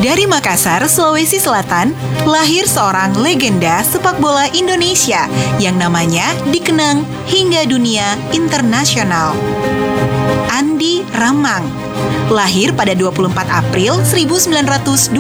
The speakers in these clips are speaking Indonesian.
Dari Makassar, Sulawesi Selatan, lahir seorang legenda sepak bola Indonesia yang namanya dikenang hingga dunia internasional. Andi Ramang, lahir pada 24 April 1924.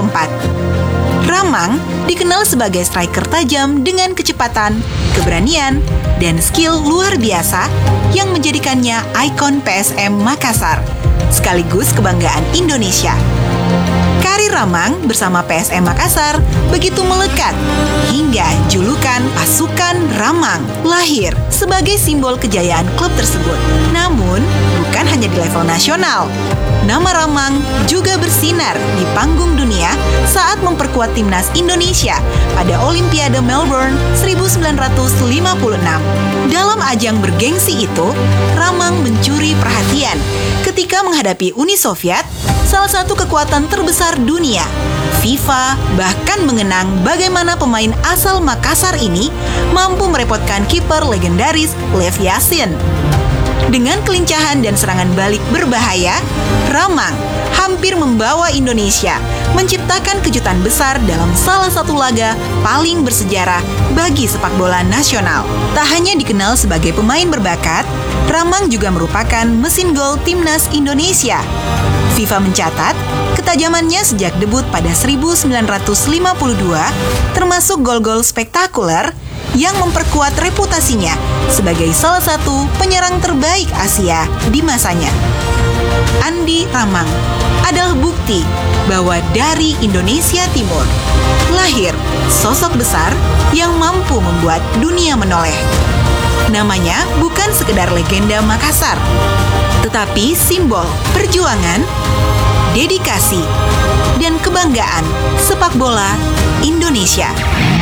Ramang dikenal sebagai striker tajam dengan kecepatan, keberanian, dan skill luar biasa yang menjadikannya ikon PSM Makassar, sekaligus kebanggaan Indonesia. Karir Ramang bersama PSM Makassar begitu melekat hingga julukan Pasukan Ramang lahir sebagai simbol kejayaan klub tersebut. Namun, bukan hanya di level nasional. Nama Ramang juga bersinar di panggung dunia saat memperkuat timnas Indonesia pada Olimpiade Melbourne 1956. Dalam ajang bergengsi itu, Ramang mencuri perhatian ketika menghadapi Uni Soviet, salah satu kekuatan terbesar dunia. FIFA bahkan mengenang bagaimana pemain asal Makassar ini mampu merepotkan kiper legendaris Lev Yashin. Dengan kelincahan dan serangan balik berbahaya, Ramang hampir membawa Indonesia menciptakan kejutan besar dalam salah satu laga paling bersejarah bagi sepak bola nasional. Tak hanya dikenal sebagai pemain berbakat, Ramang juga merupakan mesin gol timnas Indonesia. FIFA mencatat ketajamannya sejak debut pada 1952, termasuk gol-gol spektakuler yang memperkuat reputasinya sebagai salah satu penyerang terbaik Asia di masanya. Andi Ramang adalah bukti bahwa dari Indonesia Timur lahir sosok besar yang mampu membuat dunia menoleh. Namanya bukan sekedar legenda Makassar, tetapi simbol perjuangan, dedikasi, dan kebanggaan sepak bola Indonesia.